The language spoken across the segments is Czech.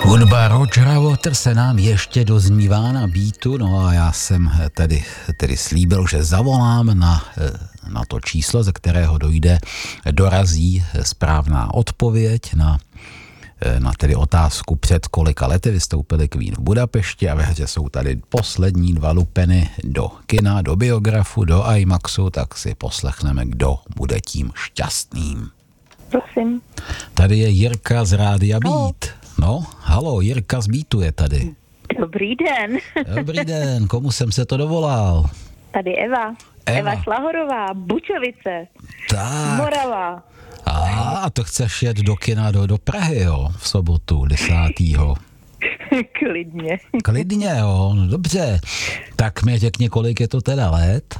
Hudba Rogera Waters nám ještě doznívá na beatu, no a já jsem tedy slíbil, že zavolám na to číslo, ze kterého dorazí správná odpověď na tedy otázku, před kolika lety vystoupili Queen v Budapešti, a ve hře jsou tady poslední 2 lupeny do kina, do biografu, do IMAXu, tak si poslechneme, kdo bude tím šťastným. Prosím. Tady je Jirka z Rádia Beat. No, halo, Jirka z Beatu je tady. Dobrý den. Dobrý den, komu jsem se to dovolal? Tady Eva Šlahorová, Bučovice. Tak. Morava. A to chceš jet do kina do Prahy, jo, v sobotu 10. Klidně. Klidně, jo, no dobře. Tak mi řekni, kolik je to teda let?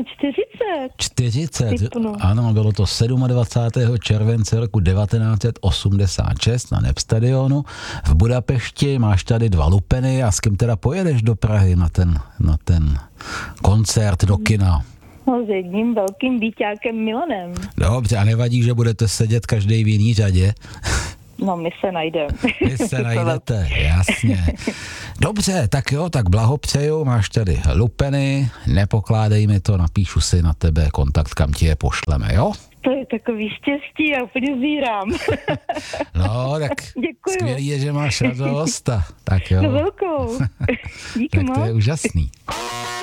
40. Ano, bylo to 27. července roku 1986 na Népstadionu v Budapešti. Máš tady 2 lupeny a s kým teda pojedeš do Prahy na ten koncert do kina? No, s jedním velkým býťákem Milanem. Dobře, a nevadí, že budete sedět každý v jiný řadě? No, my se najdeme. Vy se najdete, jasně. Dobře, tak jo, tak blahopřeju, máš tady lupeny, nepokládej mi to, napíšu si na tebe kontakt, kam ti je pošleme, jo? To je takový štěstí, já úplně zírám. No, tak děkuju. Skvělý je, že máš radost, tak jo. No velkou. Díky tak moc. to je úžasný.